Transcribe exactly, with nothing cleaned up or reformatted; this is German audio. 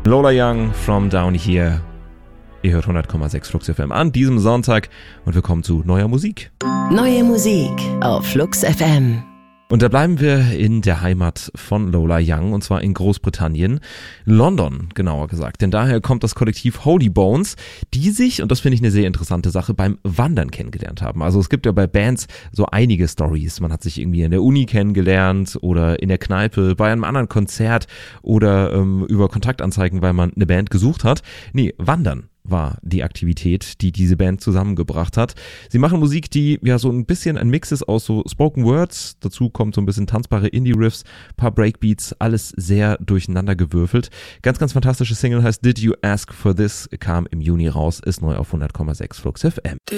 Lola Young, From Down Here. Ihr hört hundert Komma sechs Flux F M an diesem Sonntag und wir kommen zu neuer Musik. Neue Musik auf Flux F M. Und da bleiben wir in der Heimat von Lola Young, und zwar in Großbritannien, London genauer gesagt. Denn daher kommt das Kollektiv Holy Bones, die sich, und das finde ich eine sehr interessante Sache, beim Wandern kennengelernt haben. Also es gibt ja bei Bands so einige Stories. Man hat sich irgendwie in der Uni kennengelernt oder in der Kneipe, bei einem anderen Konzert oder ähm, über Kontaktanzeigen, weil man eine Band gesucht hat. Nee, Wandern war die Aktivität, die diese Band zusammengebracht hat. Sie machen Musik, die ja so ein bisschen ein Mix ist aus so Spoken Words, dazu kommt so ein bisschen tanzbare Indie-Riffs, paar Breakbeats, alles sehr durcheinander gewürfelt. Ganz, ganz fantastische Single heißt Did You Ask For This, kam im Juni raus, ist neu auf hundert Komma sechs Flux F M.